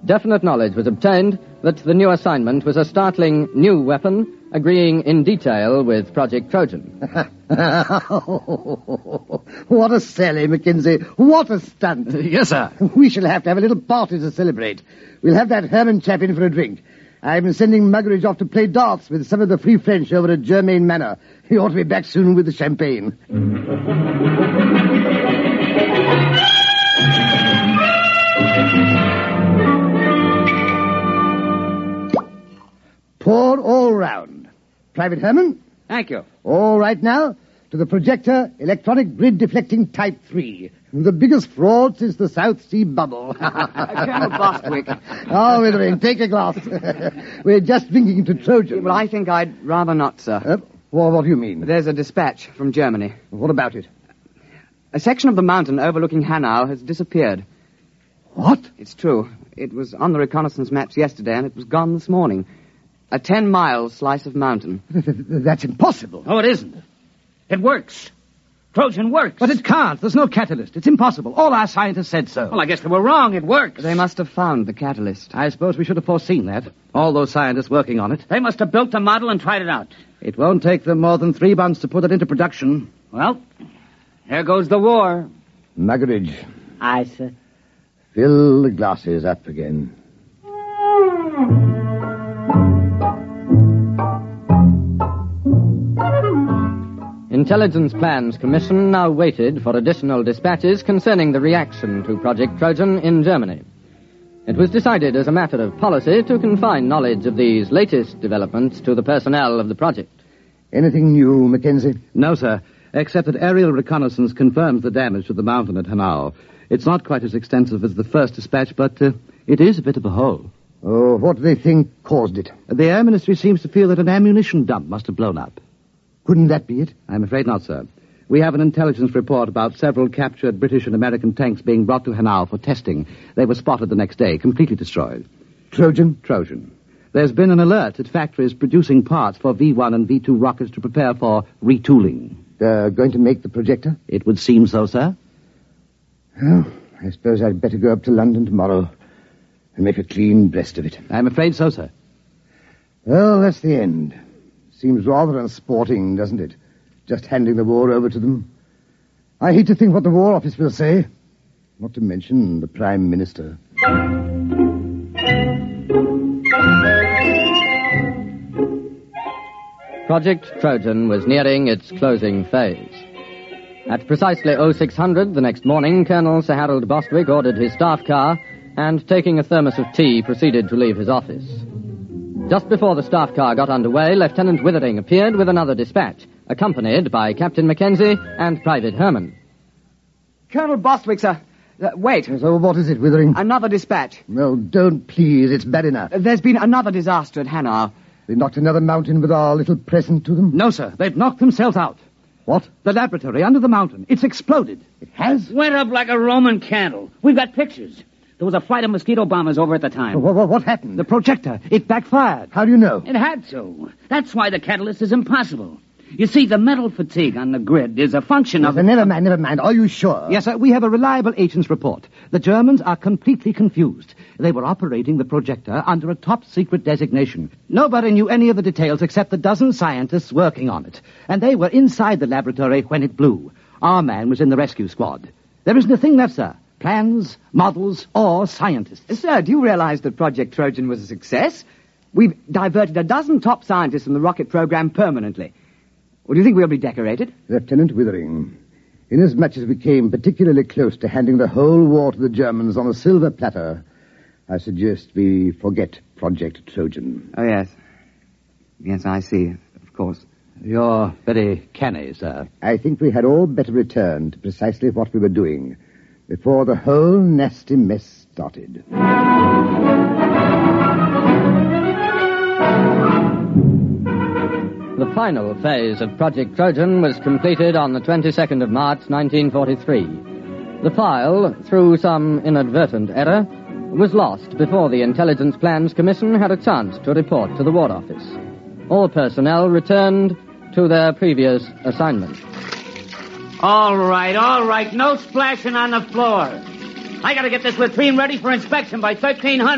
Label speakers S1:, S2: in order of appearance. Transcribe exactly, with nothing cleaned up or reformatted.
S1: Definite knowledge was obtained that the new assignment was a startling new weapon, agreeing in detail with Project Trojan.
S2: What a sally, Mackenzie. What a stunt.
S3: Yes, sir.
S2: We shall have to have a little party to celebrate. We'll have that Herman chap in for a drink. I'm sending Muggeridge off to play darts with some of the Free French over at Germain Manor. He ought to be back soon with the champagne. Pour all round. Private Herman?
S4: Thank you.
S2: All right now, to the projector electronic grid deflecting type three. The biggest fraud since the South Sea bubble.
S4: Colonel Bostwick.
S2: Oh, Withering, take a glass. We're just drinking to Trojan.
S4: Well, I think I'd rather not, sir.
S2: Uh, well, what do you mean?
S4: There's a dispatch from Germany.
S2: What about it?
S4: A section of the mountain overlooking Hanau has disappeared.
S2: What?
S4: It's true. It was on the reconnaissance maps yesterday, and it was gone this morning. A ten-mile slice of mountain.
S2: That's impossible.
S3: Oh, it isn't. It works. Trojan works.
S5: But it can't. There's no catalyst. It's impossible. All our scientists said so.
S3: Well, I guess they were wrong. It works.
S4: They must have found the catalyst.
S5: I suppose we should have foreseen that. All those scientists working on it.
S3: They must have built the model and tried it out.
S5: It won't take them more than three months to put it into production.
S3: Well, there goes the war.
S2: Muggeridge.
S6: Aye, sir.
S2: Fill the glasses up again.
S1: Intelligence Plans Commission now waited for additional dispatches concerning the reaction to Project Trojan in Germany. It was decided as a matter of policy to confine knowledge of these latest developments to the personnel of the project.
S2: Anything new, Mackenzie?
S5: No, sir, except that aerial reconnaissance confirms the damage to the mountain at Hanau. It's not quite as extensive as the first dispatch, but uh, it is a bit of a hole.
S2: Oh, what do they think caused it?
S5: The Air Ministry seems to feel that an ammunition dump must have blown up.
S2: Couldn't that be it?
S5: I'm afraid not, sir. We have an intelligence report about several captured British and American tanks being brought to Hanau for testing. They were spotted the next day, completely destroyed.
S2: Trojan?
S5: Trojan. There's been an alert at factories producing parts for V one and V two rockets to prepare for retooling.
S2: They're going to make the projector?
S5: It would seem so, sir.
S2: Oh, I suppose I'd better go up to London tomorrow and make a clean breast of it.
S5: I'm afraid so, sir.
S2: Well, that's the end. Seems rather unsporting, doesn't it? Just handing the war over to them. I hate to think what the War Office will say. Not to mention the Prime Minister.
S1: Project Trojan was nearing its closing phase. At precisely oh six hundred the next morning, Colonel Sir Harold Bostwick ordered his staff car and, taking a thermos of tea, proceeded to leave his office. Just before the staff car got underway, Lieutenant Withering appeared with another dispatch, accompanied by Captain Mackenzie and Private Herman.
S4: Colonel Bostwick, sir. Uh, wait.
S2: So what is it, Withering?
S4: Another dispatch.
S2: Well, don't please. It's bad enough.
S4: Uh, there's been another disaster at Hanau.
S2: They knocked another mountain with our little present to them?
S5: No, sir. They've knocked themselves out.
S2: What?
S5: The laboratory under the mountain. It's exploded.
S2: It has?
S3: Went up like a Roman candle. We've got pictures. There was a flight of mosquito bombers over at the time.
S2: What, what, what happened?
S5: The projector. It backfired.
S2: How do you know?
S3: It had to. That's why the catalyst is impossible. You see, the metal fatigue on the grid is a function of...
S2: Yes, never mind, never mind. Are you sure?
S5: Yes, sir. We have a reliable agent's report. The Germans are completely confused. They were operating the projector under a top-secret designation. Nobody knew any of the details except the dozen scientists working on it. And they were inside the laboratory when it blew. Our man was in the rescue squad. There isn't a thing left, sir. Plans, models, or scientists.
S4: Sir, do you realize that Project Trojan was a success? We've diverted a dozen top scientists from the rocket program permanently. Well, do you think we'll be decorated?
S2: Lieutenant Withering, inasmuch as we came particularly close to handing the whole war to the Germans on a silver platter, I suggest we forget Project Trojan.
S4: Oh, yes. Yes, I see, of course.
S5: You're very canny, sir.
S2: I think we had all better return to precisely what we were doing before the whole nasty mess started.
S1: The final phase of Project Trojan was completed on the twenty-second of March, nineteen forty-three. The file, through some inadvertent error, was lost before the Intelligence Plans Commission had a chance to report to the War Office. All personnel returned to their previous assignment.
S3: All right, all right. No splashing on the floor. I gotta get this latrine ready for inspection by thirteen hundred.